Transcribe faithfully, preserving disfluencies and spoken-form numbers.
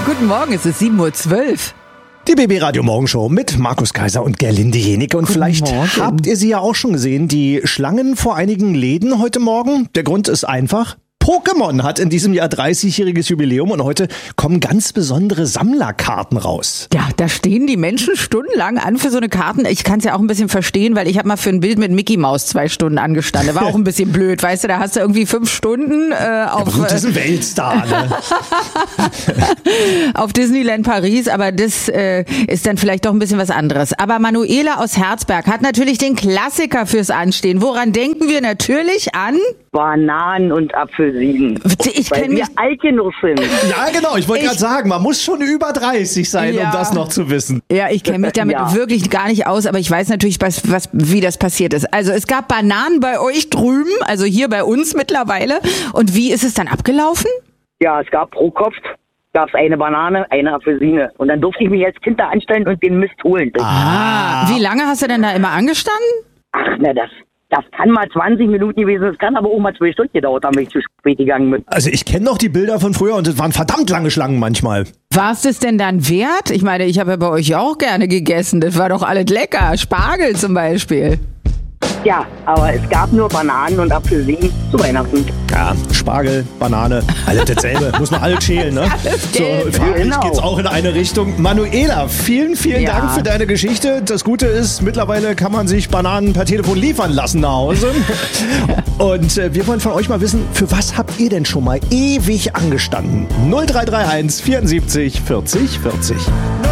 Guten Morgen, es ist sieben Uhr zwölf. Die B B Radio Morgenshow mit Markus Kaiser und Gerlinde Jenike. Und Guten vielleicht Morgen. habt ihr sie ja auch schon gesehen, die Schlangen vor einigen Läden heute Morgen. Der Grund ist einfach: Pokémon hat in diesem Jahr dreißigjähriges Jubiläum und heute kommen ganz besondere Sammlerkarten raus. Ja, da stehen die Menschen stundenlang an für so eine Karten. Ich kann es ja auch ein bisschen verstehen, weil ich habe mal für ein Bild mit Mickey Maus zwei Stunden angestanden. War auch ein bisschen blöd, weißt du, da hast du irgendwie fünf Stunden äh, auf, Ja, gut, das ist ein Weltstar, ne? auf Disneyland Paris, aber das äh, ist dann vielleicht doch ein bisschen was anderes. Aber Manuela aus Herzberg hat natürlich den Klassiker fürs Anstehen. Woran denken wir? Natürlich an... Bananen und Apfelsinen. Ich Weil kenn mich- wir alt genug sind. Ja, genau. Ich wollte Ich- gerade sagen, man muss schon über dreißig sein, Ja. um das noch zu wissen. Ja, ich kenne mich damit Ja. wirklich gar nicht aus, aber ich weiß natürlich, was, was, wie das passiert ist. Also es gab Bananen bei euch drüben, also hier bei uns mittlerweile. Und wie ist es dann abgelaufen? Ja, es gab pro Kopf gab's eine Banane, eine Apfelsine. Und dann durfte ich mich als Kind da anstellen und den Mist holen. Ah. Wie lange hast du denn da immer angestanden? Ach, na, das, das kann mal zwanzig Minuten gewesen sein. Das kann aber auch mal zwei Stunden gedauert haben, wenn ich zu spät gegangen bin. Also ich kenne noch die Bilder von früher und es waren verdammt lange Schlangen manchmal. War es das denn dann wert? Ich meine, ich habe ja bei euch auch gerne gegessen. Das war doch alles lecker. Spargel zum Beispiel. Ja, aber es gab nur Bananen und Apfelsinen zu Weihnachten. Ja, Spargel, Banane, alles dasselbe. Muss man alles schälen, ne? So, gelb. farblich Genau. geht's auch in eine Richtung. Manuela, vielen, vielen Ja. Dank für deine Geschichte. Das Gute ist, mittlerweile kann man sich Bananen per Telefon liefern lassen nach Hause. Und äh, wir wollen von euch mal wissen, für was habt ihr denn schon mal ewig angestanden? null drei drei eins vierundsiebzig vierzig vierzig.